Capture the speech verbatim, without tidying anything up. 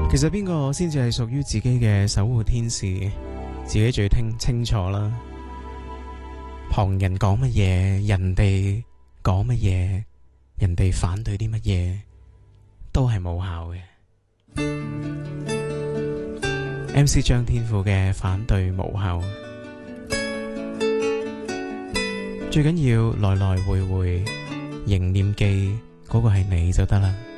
其實邊個先至係屬於自己嘅守護天使，自己最聽清楚啦。旁人講乜嘢，人哋講乜嘢，人哋反對啲乜嘢，都係冇效嘅。M C 張天賦嘅反對無效，最緊要來來回回，仍念記嗰個係你就得啦。